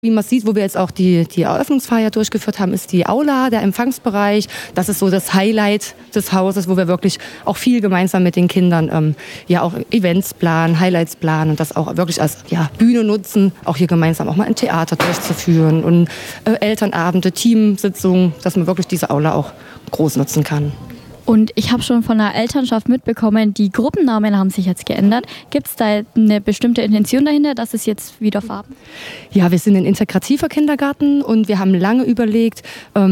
Wie man sieht, wo wir jetzt auch die Eröffnungsfeier durchgeführt haben, ist die Aula, der Empfangsbereich. Das ist so das Highlight des Hauses, wo wir wirklich auch viel gemeinsam mit den Kindern auch Events planen, Highlights planen und das auch wirklich als Bühne nutzen, auch hier gemeinsam auch mal ein Theater durchzuführen und Elternabende, Teamsitzungen, dass man wirklich diese Aula auch groß nutzen kann. Und ich habe schon von der Elternschaft mitbekommen, die Gruppennamen haben sich jetzt geändert. Gibt es da eine bestimmte Intention dahinter, dass es jetzt wieder Farben? Ja, wir sind ein integrativer Kindergarten und wir haben lange überlegt,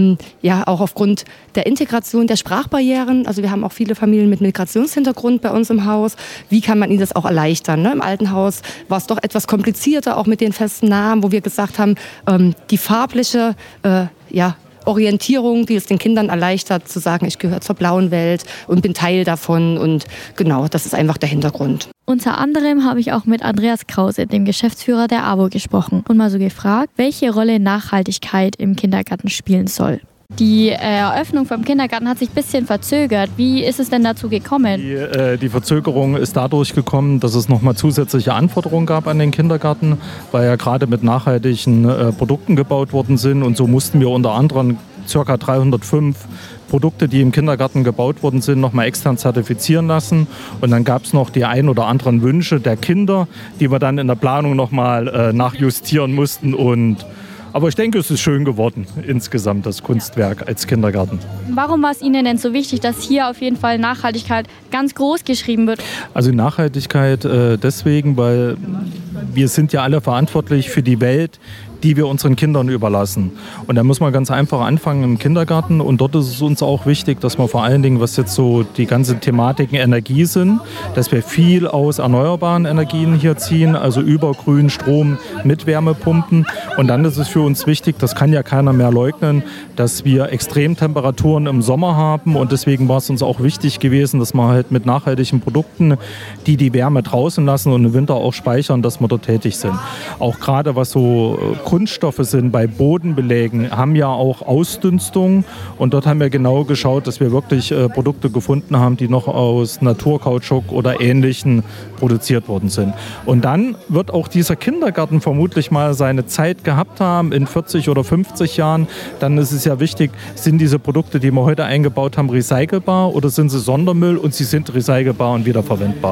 auch aufgrund der Integration der Sprachbarrieren, also wir haben auch viele Familien mit Migrationshintergrund bei uns im Haus, wie kann man ihnen das auch erleichtern? Ne? Im alten Haus war es doch etwas komplizierter, auch mit den festen Namen, wo wir gesagt haben, die farbliche, Orientierung, die es den Kindern erleichtert, zu sagen, ich gehöre zur blauen Welt und bin Teil davon. Und genau, das ist einfach der Hintergrund. Unter anderem habe ich auch mit Andreas Krause, dem Geschäftsführer der AWO, gesprochen und mal so gefragt, welche Rolle Nachhaltigkeit im Kindergarten spielen soll. Die Eröffnung vom Kindergarten hat sich ein bisschen verzögert. Wie ist es denn dazu gekommen? Die Verzögerung ist dadurch gekommen, dass es nochmal zusätzliche Anforderungen gab an den Kindergarten, weil ja gerade mit nachhaltigen Produkten gebaut worden sind. Und so mussten wir unter anderem ca. 305 Produkte, die im Kindergarten gebaut worden sind, nochmal extern zertifizieren lassen. Und dann gab es noch die ein oder anderen Wünsche der Kinder, die wir dann in der Planung nochmal nachjustieren mussten. Aber ich denke, es ist schön geworden, insgesamt das Kunstwerk als Kindergarten. Warum war es Ihnen denn so wichtig, dass hier auf jeden Fall Nachhaltigkeit ganz groß geschrieben wird? Also Nachhaltigkeit deswegen, weil wir sind ja alle verantwortlich für die Welt, die wir unseren Kindern überlassen. Und da muss man ganz einfach anfangen im Kindergarten. Und dort ist es uns auch wichtig, dass wir vor allen Dingen, was jetzt so die ganze Thematiken Energie sind, dass wir viel aus erneuerbaren Energien hier ziehen, also über grünen Strom mit Wärmepumpen. Und dann ist es für uns wichtig, das kann ja keiner mehr leugnen, dass wir Extremtemperaturen im Sommer haben. Und deswegen war es uns auch wichtig gewesen, dass wir halt mit nachhaltigen Produkten, die Wärme draußen lassen und im Winter auch speichern, dass wir dort tätig sind. Auch gerade was so Kunststoffe sind bei Bodenbelägen, haben ja auch Ausdünstung. Und dort haben wir genau geschaut, dass wir wirklich Produkte gefunden haben, die noch aus Naturkautschuk oder Ähnlichen produziert worden sind. Und dann wird auch dieser Kindergarten vermutlich mal seine Zeit gehabt haben, in 40 oder 50 Jahren. Dann ist es ja wichtig, sind diese Produkte, die wir heute eingebaut haben, recycelbar oder sind sie Sondermüll und sie sind recycelbar und wiederverwendbar.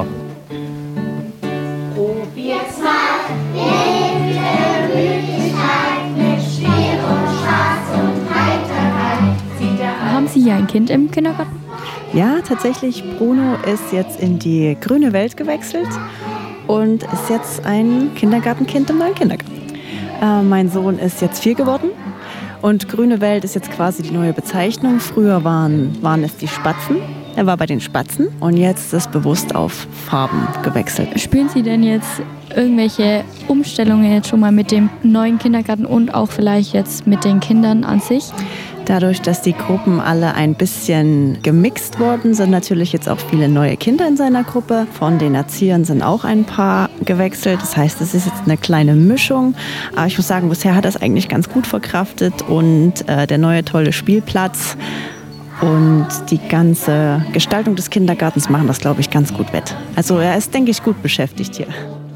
Haben Sie hier ein Kind im Kindergarten? Ja, tatsächlich. Bruno ist jetzt in die grüne Welt gewechselt und ist jetzt ein Kindergartenkind im neuen Kindergarten. Mein Sohn ist jetzt 4 geworden und grüne Welt ist jetzt quasi die neue Bezeichnung. Früher waren es die Spatzen. Er war bei den Spatzen und jetzt ist es bewusst auf Farben gewechselt. Spüren Sie denn jetzt irgendwelche Umstellungen jetzt schon mal mit dem neuen Kindergarten und auch vielleicht jetzt mit den Kindern an sich? Dadurch, dass die Gruppen alle ein bisschen gemixt worden sind, natürlich jetzt auch viele neue Kinder in seiner Gruppe. Von den Erziehern sind auch ein paar gewechselt. Das heißt, es ist jetzt eine kleine Mischung. Aber ich muss sagen, bisher hat er es eigentlich ganz gut verkraftet. Und der neue tolle Spielplatz und die ganze Gestaltung des Kindergartens machen das, glaube ich, ganz gut wett. Also er ist, denke ich, gut beschäftigt hier.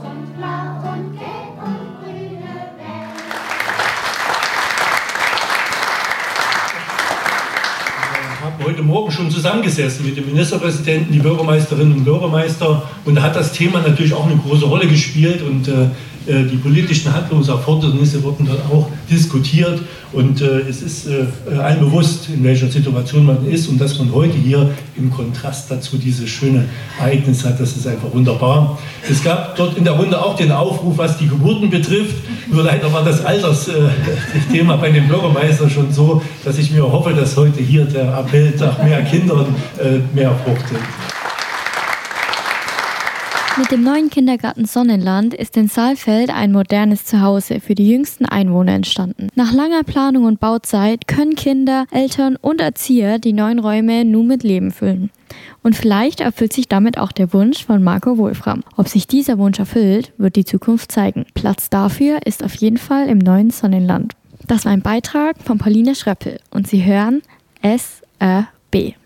Heute Morgen schon zusammengesessen mit dem Ministerpräsidenten, die Bürgermeisterinnen und Bürgermeister. Und da hat das Thema natürlich auch eine große Rolle gespielt. Und die politischen Handlungserfordernisse wurden dort auch diskutiert. Und es ist allen bewusst, in welcher Situation man ist. Und dass man heute hier im Kontrast dazu dieses schöne Ereignis hat, das ist einfach wunderbar. Es gab dort in der Runde auch den Aufruf, was die Geburten betrifft. Nur leider war das Altersthema bei dem Bürgermeister schon so, dass ich mir hoffe, dass heute hier der Appell nach mehr Kindern mehr fruchtet. Mit dem neuen Kindergarten Sonnenland ist in Saalfeld ein modernes Zuhause für die jüngsten Einwohner entstanden. Nach langer Planung und Bauzeit können Kinder, Eltern und Erzieher die neuen Räume nun mit Leben füllen. Und vielleicht erfüllt sich damit auch der Wunsch von Marco Wolfram. Ob sich dieser Wunsch erfüllt, wird die Zukunft zeigen. Platz dafür ist auf jeden Fall im neuen Sonnenland. Das war ein Beitrag von Pauline Schröppel und Sie hören SRB.